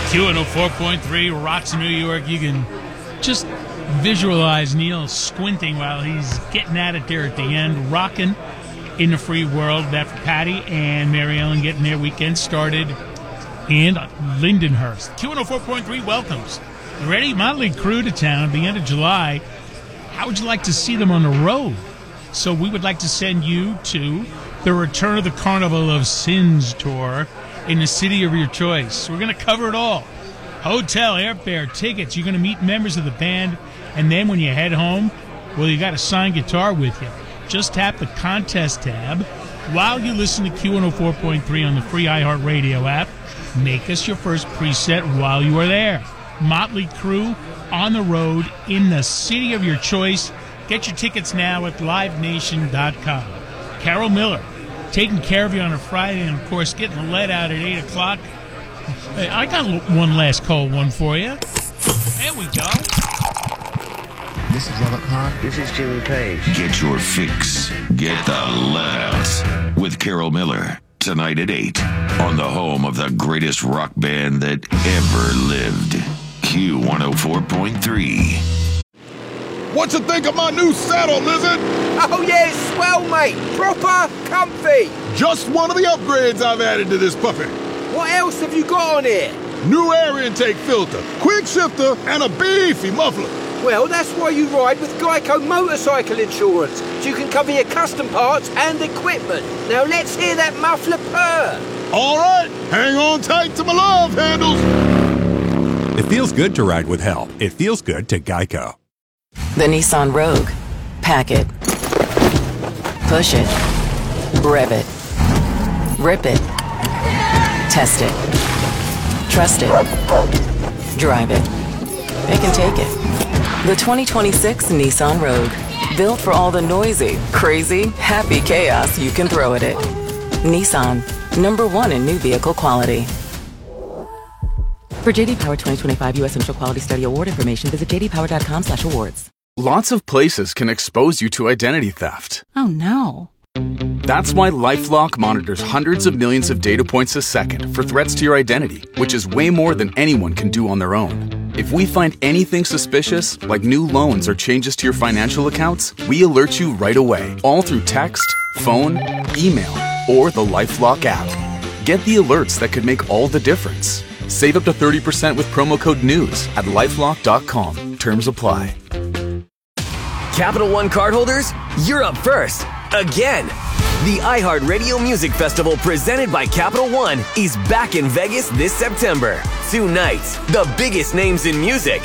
Q104.3 rocks in New York. You can just visualize Neil squinting while he's getting at it there at the end, rocking in the free world. That for Patty and Mary Ellen getting their weekend started in Lindenhurst. Q104.3 welcomes the Ready Motley Crew to town at the end of July. How would you like to see them on the road? So we would like to send you to the Return of the Carnival of Sins tour in the city of your choice. We're going to cover it all. Hotel, airfare, tickets. You're going to meet members of the band. And then when you head home, well, you got a signed guitar with you. Just tap the contest tab while you listen to Q104.3 on the free iHeartRadio app. Make us your first preset while you are there. Motley Crue on the road in the city of your choice. Get your tickets now at livenation.com. Carol Miller taking care of you on a Friday, and, of course, getting the lead out at 8 o'clock. Hey, I got one last cold one for you. There we go. This is Robert Clark. This is Jimmy Page. Get your fix. Get the lead out with Carol Miller. Tonight at 8 on the home of the greatest rock band that ever lived. Q104.3. What you think of my new saddle, Lizard? Oh, yeah, it's swell, mate. Proper comfy. Just one of the upgrades I've added to this puppy. What else have you got on here? New air intake filter, quick shifter, and a beefy muffler. Well, that's why you ride with Geico Motorcycle Insurance, so you can cover your custom parts and equipment. Now let's hear that muffler purr. All right, hang on tight to my love handles. It feels good to ride with help. It feels good to Geico. The Nissan Rogue. Pack it. Push it. Rev it. Rip it. Test it. Trust it. Drive it. It can take it. The 2026 Nissan Rogue. Built for all the noisy, crazy, happy chaos you can throw at it. Nissan. #1 in new vehicle quality. For JD Power 2025 U.S. Initial Quality Study Award information, visit jdpower.com/awards. Lots of places can expose you to identity theft. Oh, no. That's why LifeLock monitors hundreds of millions of data points a second for threats to your identity, which is way more than anyone can do on their own. If we find anything suspicious, like new loans or changes to your financial accounts, we alert you right away, all through text, phone, email, or the LifeLock app. Get the alerts that could make all the difference. Save up to 30% with promo code NEWS at LifeLock.com. Terms apply. Capital One cardholders, you're up first. Again. The iHeartRadio Music Festival presented by Capital One is back in Vegas this September. 2 nights, the biggest names in music,